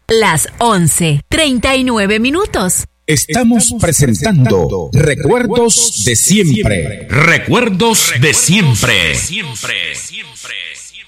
Las 11:39. Estamos presentando Recuerdos de Siempre. Recuerdos de siempre.